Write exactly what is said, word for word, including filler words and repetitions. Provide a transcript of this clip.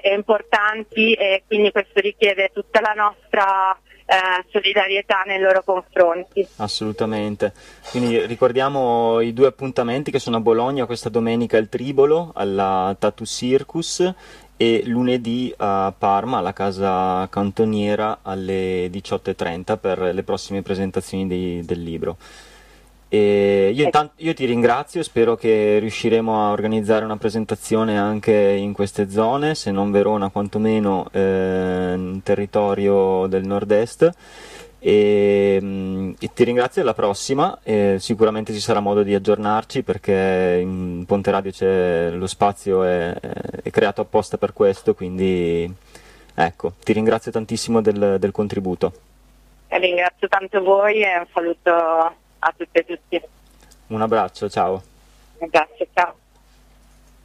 importanti, e quindi questo richiede tutta la nostra eh, solidarietà nei loro confronti. Assolutamente. Quindi ricordiamo i due appuntamenti che sono a Bologna questa domenica al Tribolo, alla Tattoo Circus, e lunedì a Parma, alla Casa Cantoniera, alle diciotto e trenta per le prossime presentazioni di, del libro. E io, intanto, io ti ringrazio, spero che riusciremo a organizzare una presentazione anche in queste zone, se non Verona quantomeno eh, in territorio del nord-est. E, e ti ringrazio, alla prossima, e sicuramente ci sarà modo di aggiornarci, perché in Ponte Radio c'è, lo spazio è, è creato apposta per questo, quindi ecco, ti ringrazio tantissimo del, del contributo. Ringrazio tanto voi e un saluto a tutte e tutti. Un abbraccio, ciao. Un abbraccio, ciao.